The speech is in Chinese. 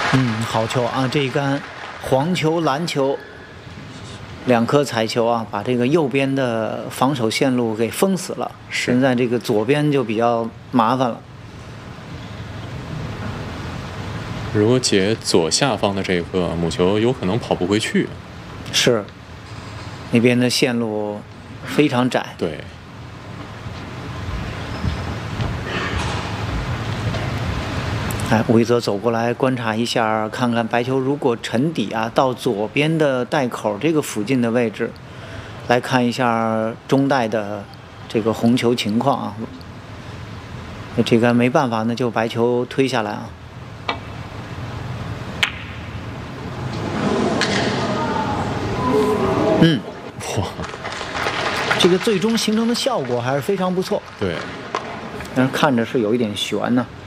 好球啊！这一杆黄球、蓝球2颗彩球啊，把这个右边的防守线路给封死了。现在这个左边就比较麻烦了。 如果解左下方的这个母球，有可能跑不回去。 是，那边的线路非常窄。 对。 吴一泽走过来观察一下，看看白球如果沉底啊，到左边的带口这个附近的位置，来看一下中带的这个红球情况啊。这个没办法，那就白球推下来啊。 哇， 这个最终形成的效果还是非常不错。 对， 但是看着是有一点悬呢。